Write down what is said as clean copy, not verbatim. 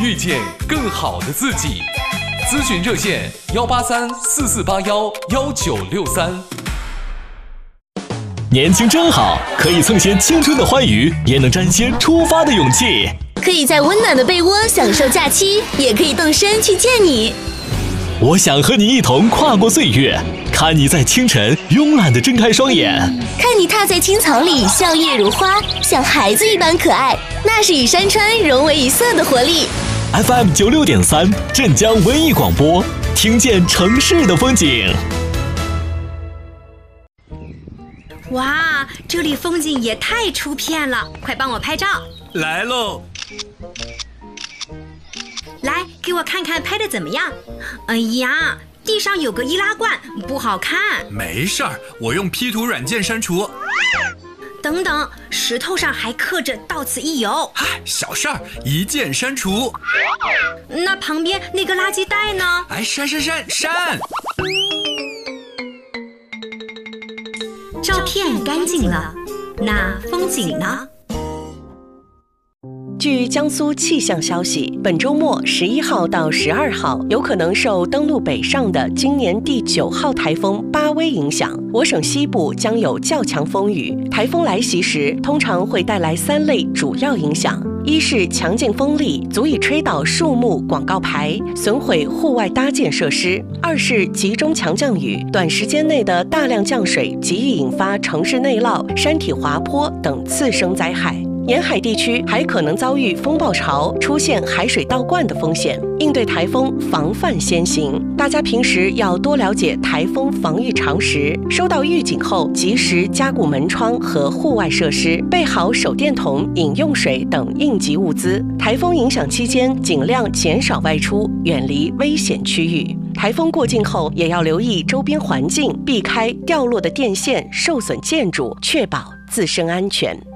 遇见更好的自己。咨询热线18344811963。 年轻真好，可以蹭些青春的欢愉，也能沾些出发的勇气。 可以在温暖的被窝享受假期，也可以动身去见你。 我想和你一同跨过岁月，看你在清晨慵懒地睁开双眼， 看你踏在青草里笑靥如花，像孩子一般可爱，那是与山川融为一色的活力。 FM 96.3镇江文艺广播，听见城市的风景。 哇，这里风景也太出片了，快帮我拍照。 来喽！ 来，给我看看拍的怎么样？哎呀，地上有个易拉罐，不好看。 没事儿，我用 P 图软件删除。 等等，石头上还刻着到此一游。 嗨，小事儿，一键删除。 那旁边那个垃圾袋呢？ 哎，删！ 照片干净了，那风景呢？ 据江苏气象消息，本周末11号到12号有可能受登陆北上的今年第9号台风巴威影响，我省西部将有较强风雨。台风来袭时，通常会带来3类主要影响：一是强劲风力足以吹倒树木、广告牌，损毁户外搭建设施；二是集中强降雨，短时间内的大量降水极易引发城市内涝、山体滑坡等次生灾害。沿海地区还可能遭遇风暴潮，出现海水倒灌的风险。应对台风，防范先行。大家平时要多了解台风防御常识，收到预警后及时加固门窗和户外设施，备好手电筒、饮用水等应急物资。台风影响期间，尽量减少外出，远离危险区域。台风过境后，也要留意周边环境，避开掉落的电线、受损建筑，确保自身安全。